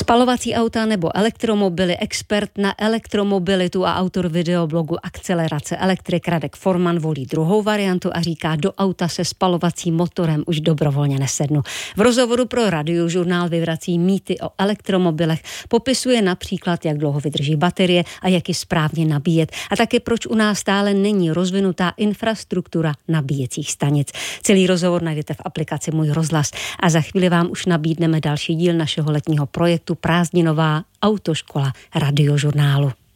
Spalovací auta nebo elektromobily, expert na elektromobilitu a autor videoblogu Akcelerace elektrik Radek Forman volí druhou variantu a říká, do auta se spalovacím motorem už dobrovolně nesednu. V rozhovoru pro Radiožurnál vyvrací mýty o elektromobilech, popisuje například, jak dlouho vydrží baterie a jak ji správně nabíjet a také proč u nás stále není rozvinutá infrastruktura nabíjecích stanic. Celý rozhovor najdete v aplikaci Můj rozhlas a za chvíli vám už nabídneme další díl našeho letního projektu Prázdninová autoškola Radiožurnálu.